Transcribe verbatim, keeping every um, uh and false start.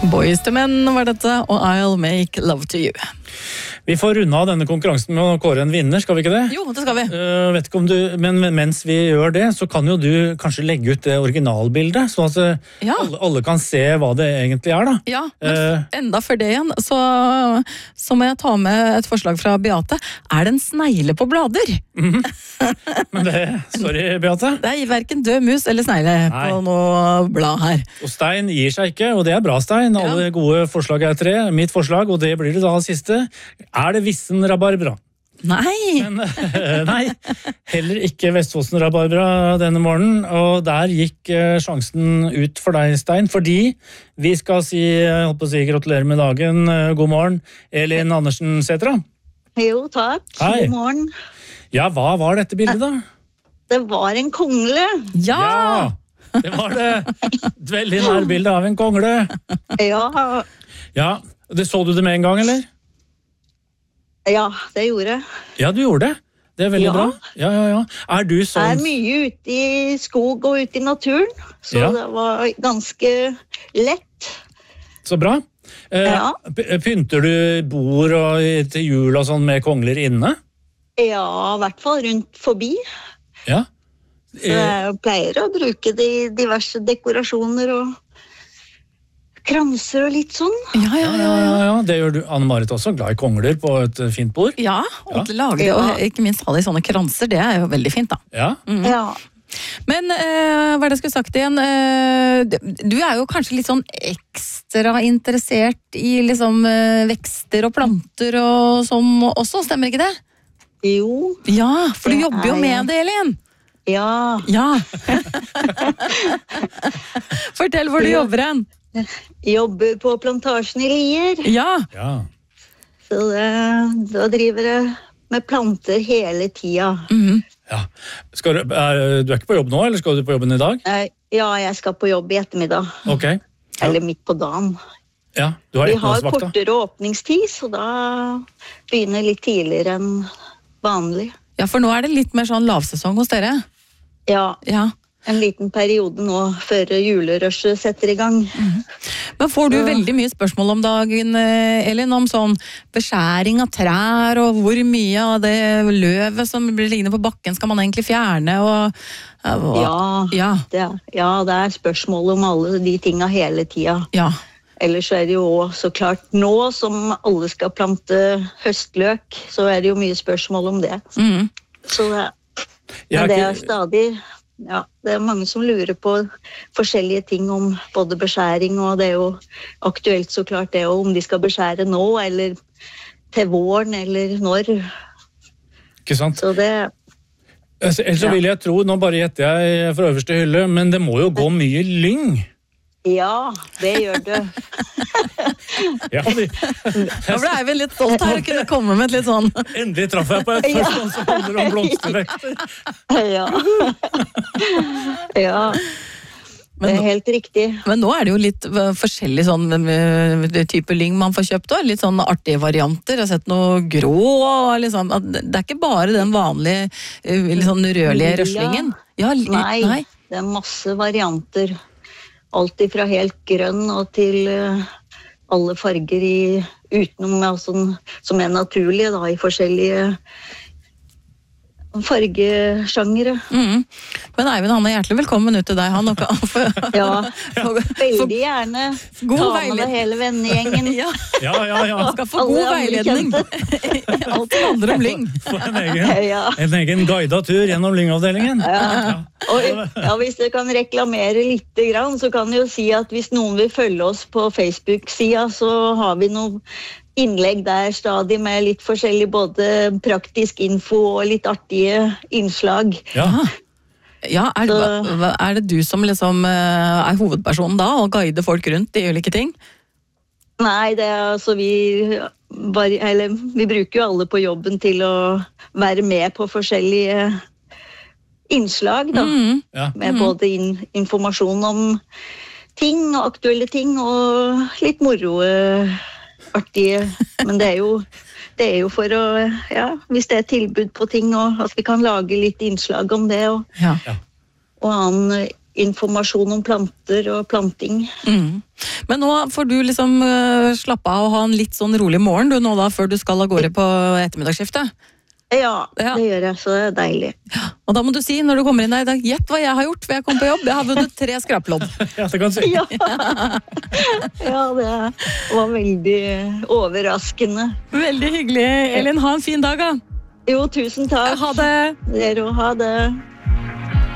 Boys to Men var dette, og I'll make love to you. Vi får runde av denne konkurransen med å kåre en vinner, skal vi ikke det? Jo, det skal vi. Uh, vet ikke om du, men mens vi gjør det, så kan jo du kanskje legge ut det originalbildet, sånn at ja. alle, alle kan se hva det egentlig er, da. Ja, men uh, enda før det igjen, så, så må jeg ta med et forslag fra Beate. Er det en snegle på blader? Mm-hmm. Men det, sorry Beate. Det er hverken død mus eller snegle Nei. På noe blad her. Og Stein gir seg ikke, og det er bra Stein. Alle ja. Gode forslag er tre. Mitt forslag, og det blir det da siste. Er det Vissen rabarbra? Nei! Men, nei, heller ikke Vestfossen rabarbra denne morgenen, og der gikk sjansen ut for deg, Stein, fordi vi skal si, jeg håper å si gratulerer med dagen, god morgen, Elin Andersen Sætra. Jo, takk. Hei. God morgen. Ja, hva var dette bildet da? Det var en kongle. Ja! Ja, det var det. Et veldig nær bilde av en kongle. Ja. Ja, det så du det med en gang, eller? Ja, det gjorde jeg. Ja, du gjorde det. Det er veldig ja. bra. Ja, ja, ja. Er du sånn... Jeg er mye ute i skog og ute i naturen, så ja. Det var ganske lett. Så bra. Eh, ja. Pynter du bord og, til jul og sånn med kongler inne? Ja, i hvert fall rundt forbi. Ja. Så jeg pleier å bruke de diverse dekorasjoner og kranser og litt sånn. Ja, ja, ja, ja. ja det gjør du, Anne-Marit også, glad i kongler på et fint bord. Ja, og ja. Lage det, og ikke minst ha det i sånne kranser, det er jo veldig fint da. Ja. Mm. Ja. Men eh, hva er det jeg skulle sagt igjen? Eh, du er jo kanskje litt sånn ekstra interessert i liksom eh, vekster og planter og sånn også, stemmer ikke det? Jo. Ja, for du jobber jo med det, Elin. Ja. Ja. Fortell hvor du jobber hen. Jeg jobber på plantasjen i Lier. Ja. Ja. Så det, da driver jeg med planter hele tida. Mm-hmm. Ja. Skal du, er, du er ikke på jobb nå, eller skal du på jobben i dag? Ja, jeg skal på jobb i ettermiddag. Ok. Ja. Eller midt på dagen. Ja, du har Vi har ettermiddagsvakta. kortere åpningstid, så da begynner litt tidligere enn vanlig. Ja, for nå er det litt mer sånn lavsesong hos dere. Ja. Ja. En liten periode nå før julerushet setter i gang. Mm. Men får du veldig mye spørsmål om dagen, Elin, om sånn beskjæring av trær, og hvor mye av det løvet som blir liggende på bakken skal man egentlig fjerne, og... og ja, ja. Det, ja, det er spørsmål om alle de tingene hele tida. Ja. Ellers er det jo også så klart nå som alle skal plante høstløk, så er det jo mye spørsmål om det. Mm. Så det, men det er stadig... Ja, det er mange som lurer på forskjellige ting om både beskjæring, og det er jo aktuelt så klart det om de skal beskjære nå, eller til våren, eller når. Ikke sant? Så det... Ellers så vil jeg tro, nå bare gjetter jeg fra øverste hylle, men det må jo gå mye lyng. Ja, det gjør det. Ja, fordi... Da ble jeg vel litt stolt her, å kunne komme med et litt sånn... Endelig traff jeg på et spørsmål som handler om blomstervekster. Ja. Ja. Det er helt riktig. Men nå er det jo litt forskjellig sånn type lyng man får kjøpt også, litt sånn artige varianter. Jeg har sett noe grå, liksom. Det er ikke bare den vanlige, litt sånn rødlige røslingen. Ja, nei, nei, det er masse varianter. Alt fra helt grønn og til uh, alle farger i, utenom altså, som er naturlige da, i forskjellige fargesjangere. Mm. Men Eivind, han er hjertelig velkommen ut til deg. Han og, for, ja, for, veldig gjerne. God ta veiledning. med hele vennegjengen. Ja. Ja, ja, ja. Han skal få god veiledning. Alt som handler om lyng. For en egen, ja. en egen guidet tur gjennom lyngavdelingen. Ja. Ja. Og, ja, hvis jeg kan reklamere litt grann, så kan jeg jo si at hvis noen vil følge oss på Facebook-sida, så har vi noe innlegg der stadig med litt forskjellig både praktisk info og litt artige innslag. Ja, ja er, det, er det du som liksom er hovedpersonen da og guider folk rundt i ulike ting? Nei, det er altså vi bare, eller, vi bruker jo alle på jobben til å være med på forskjellige innslag da, mm. ja. med både in, informasjon om ting og aktuelle ting og litt moro artige, men det er jo det er jo for å, ja, hvis det er tilbud på ting, og at vi kan lage litt innslag om det, og, ja. og annen informasjon om planter og planting. Mm. Men nå får du liksom uh, slappe av og ha en litt sånn rolig morgen, du nå da, før du skal av gårde på ettermiddagsskiftet. Ja, Ja. det gjør jeg, så det er deilig. Og da må du si, når du kommer inn der i dag, gjett hva jeg har gjort, for jeg kom på jobb, jeg har vunnet tre skraplodd. Ja, det kan du si. Ja, ja det var veldig overraskende. Veldig hyggelig. Elin, ha en fin dag da. Jo, tusen takk. Ha det. Dere, ha det.